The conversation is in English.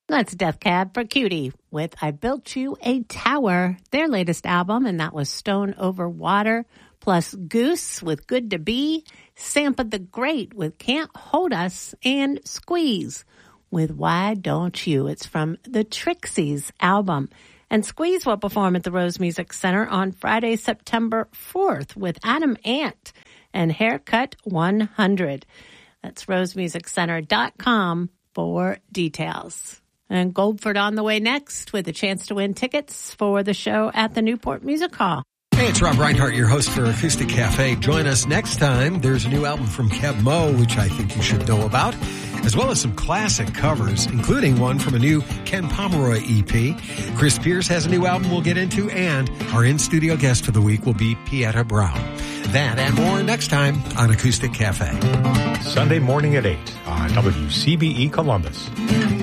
That's Death Cab for Cutie with I Built You a Tower, their latest album, and that was Stone Over Water, plus Goose with Good to Be, Sampa the Great with Can't Hold Us, and Squeeze with Why Don't You. It's from the Trixies album. And Squeeze will perform at the Rose Music Center on Friday, September 4th with Adam Ant and Haircut 100. That's rosemusiccenter.com for details. And Goldford on the way next with a chance to win tickets for the show at the Newport Music Hall. Hey, it's Rob Reinhardt, your host for Acoustic Cafe. Join us next time. There's a new album from Keb Mo, which I think you should know about, as well as some classic covers, including one from a new Ken Pomeroy EP. Chris Pierce has a new album we'll get into, and our in-studio guest for the week will be Pieta Brown. That and more next time on Acoustic Cafe. Sunday morning at 8 on WCBE Columbus.